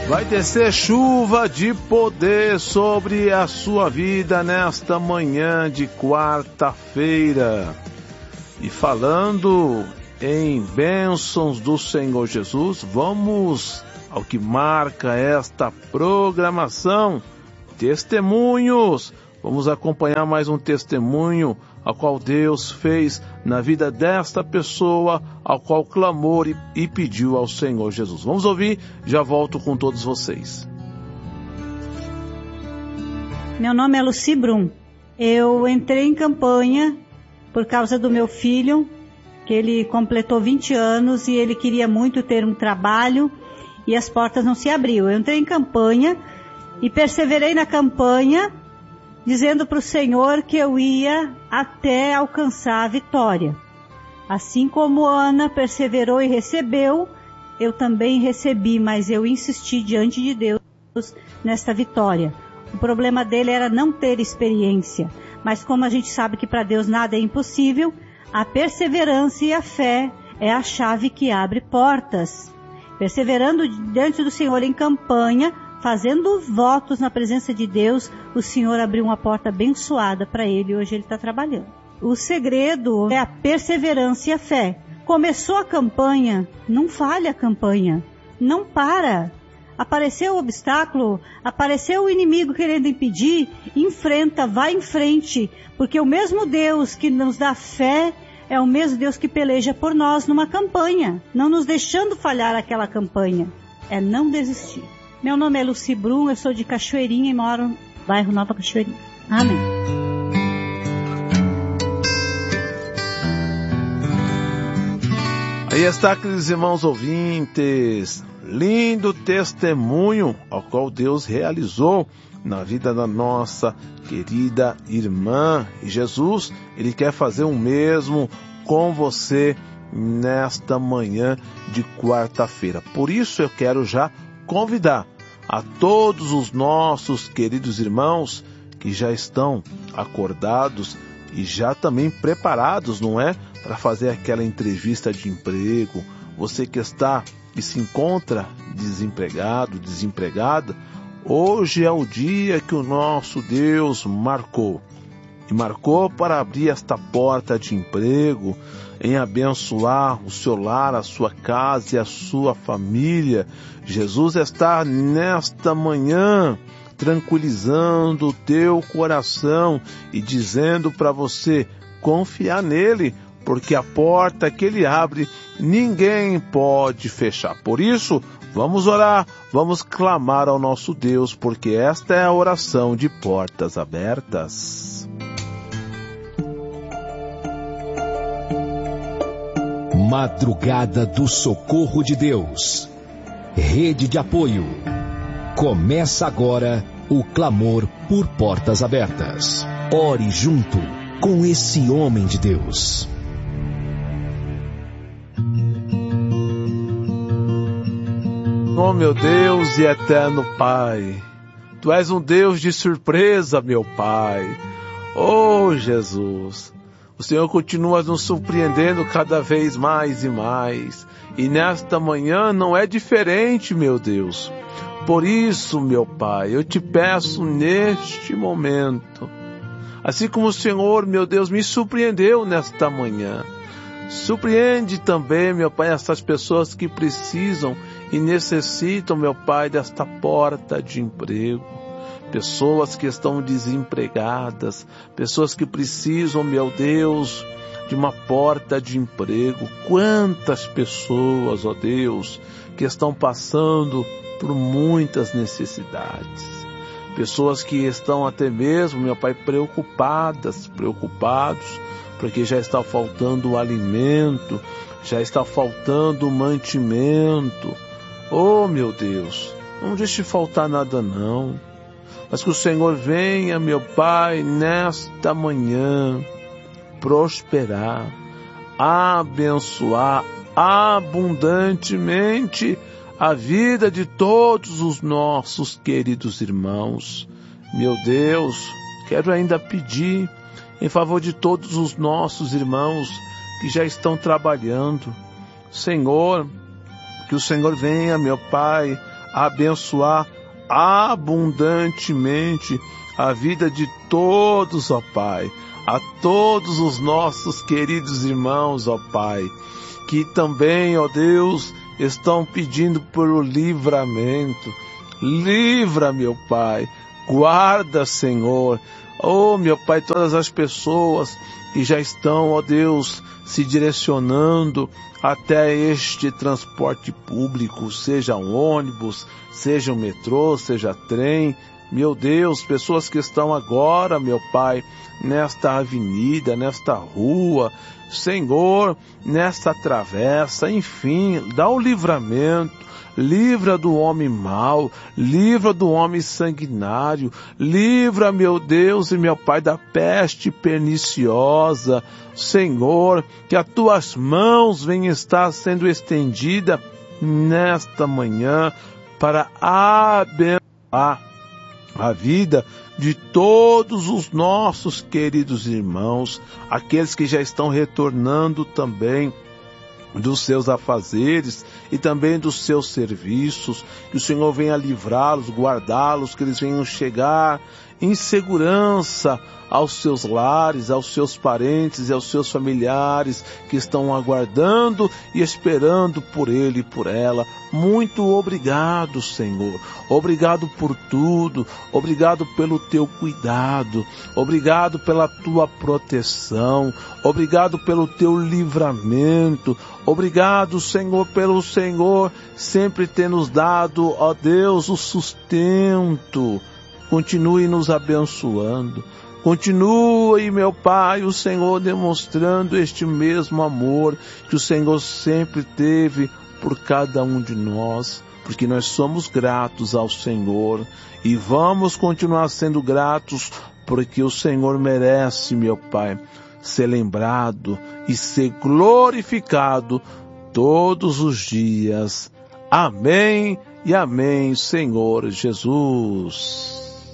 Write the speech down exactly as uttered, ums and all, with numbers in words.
Vai descer chuva de poder sobre a sua vida nesta manhã de quarta-feira. E falando em bênçãos do Senhor Jesus, vamos ao que marca esta programação. Testemunhos. Vamos acompanhar mais um testemunho ao qual Deus fez na vida desta pessoa, ao qual clamou e, e pediu ao Senhor Jesus. Vamos ouvir, já volto com todos vocês. Meu nome é Lucy Brum. Eu entrei em campanha por causa do meu filho, que ele completou vinte anos e ele queria muito ter um trabalho e as portas não se abriam. Eu entrei em campanha e perseverei na campanha, dizendo para o Senhor que eu ia até alcançar a vitória. Assim como Ana perseverou e recebeu, eu também recebi, mas eu insisti diante de Deus nesta vitória. O problema dele era não ter experiência, mas como a gente sabe que para Deus nada é impossível, a perseverança e a fé é a chave que abre portas. Perseverando diante do Senhor em campanha, fazendo votos na presença de Deus, o Senhor abriu uma porta abençoada para ele e hoje ele está trabalhando. O segredo é a perseverança e a fé. Começou a campanha, não falha a campanha, não para. Apareceu o obstáculo, apareceu o inimigo querendo impedir, enfrenta, vai em frente, porque o mesmo Deus que nos dá fé é o mesmo Deus que peleja por nós numa campanha, não nos deixando falhar aquela campanha. É não desistir. Meu nome é Lucy Brum, eu sou de Cachoeirinha e moro no bairro Nova Cachoeirinha. Amém. Aí está, queridos irmãos ouvintes, lindo testemunho ao qual Deus realizou na vida da nossa querida irmã. E Jesus, Ele quer fazer o mesmo com você nesta manhã de quarta-feira. Por isso eu quero já convidar a todos os nossos queridos irmãos que já estão acordados e já também preparados, não é? Para fazer aquela entrevista de emprego. Você que está e se encontra desempregado, desempregada, hoje é o dia que o nosso Deus marcou. E marcou para abrir esta porta de emprego, em abençoar o seu lar, a sua casa e a sua família. Jesus está nesta manhã tranquilizando o teu coração e dizendo para você confiar nele, porque a porta que ele abre, ninguém pode fechar. Por isso, vamos orar, vamos clamar ao nosso Deus, porque esta é a oração de portas abertas. Madrugada do Socorro de Deus. Rede de apoio. Começa agora o clamor por portas abertas. Ore junto com esse homem de Deus. Oh, meu Deus e eterno Pai, Tu és um Deus de surpresa, meu Pai. Oh, Jesus, o Senhor continua nos surpreendendo cada vez mais e mais. E nesta manhã não é diferente, meu Deus. Por isso, meu Pai, eu te peço neste momento, assim como o Senhor, meu Deus, me surpreendeu nesta manhã, surpreende também, meu Pai, essas pessoas que precisam e necessitam, meu Pai, desta porta de emprego. Pessoas que estão desempregadas, pessoas que precisam, meu Deus, de uma porta de emprego. Quantas pessoas, ó Deus, que estão passando por muitas necessidades. Pessoas que estão até mesmo, meu Pai, preocupadas, preocupados, porque já está faltando o alimento, já está faltando o mantimento. Oh, meu Deus, não deixe faltar nada não. Mas que o Senhor venha, meu Pai, nesta manhã, prosperar, abençoar abundantemente a vida de todos os nossos queridos irmãos. Meu Deus, quero ainda pedir em favor de todos os nossos irmãos que já estão trabalhando. Senhor, que o Senhor venha, meu Pai, abençoar abundantemente a vida de todos, ó Pai, a todos os nossos queridos irmãos, ó Pai, que também, ó Deus, estão pedindo por livramento. Livra, meu Pai, guarda, Senhor, oh, meu Pai, todas as pessoas que já estão, ó Deus, se direcionando até este transporte público, seja um ônibus, seja um metrô, seja trem. Meu Deus, pessoas que estão agora, meu Pai, nesta avenida, nesta rua, Senhor, nesta travessa, enfim, dá o livramento, livra do homem mau, livra do homem sanguinário, livra, meu Deus e meu Pai, da peste perniciosa. Senhor, que as tuas mãos venham estar sendo estendida nesta manhã para abençoar a vida de todos os nossos queridos irmãos, aqueles que já estão retornando também dos seus afazeres e também dos seus serviços, que o Senhor venha livrá-los, guardá-los, que eles venham chegar em segurança aos seus lares, aos seus parentes e aos seus familiares que estão aguardando e esperando por ele e por ela. Muito obrigado, Senhor. Obrigado por tudo. Obrigado pelo teu cuidado. Obrigado pela tua proteção. Obrigado pelo teu livramento. Obrigado, Senhor, pelo Senhor sempre ter nos dado, ó Deus, o sustento. Continue nos abençoando. Continue, meu Pai, o Senhor demonstrando este mesmo amor que o Senhor sempre teve por cada um de nós, porque nós somos gratos ao Senhor e vamos continuar sendo gratos porque o Senhor merece, meu Pai, ser lembrado e ser glorificado todos os dias. Amém e amém, Senhor Jesus.